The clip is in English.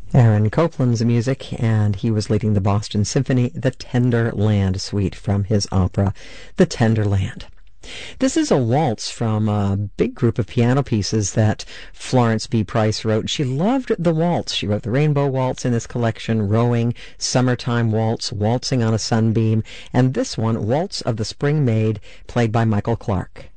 Aaron Copland's music, and he was leading the Boston Symphony, the Tender Land Suite from his opera, The Tender Land. This is a waltz from a big group of piano pieces that Florence B. Price wrote. She loved the waltz. She wrote the Rainbow Waltz in this collection, Rowing, Summertime Waltz, Waltzing on a Sunbeam, and this one, Waltz of the Spring Maid, played by Michael Clark.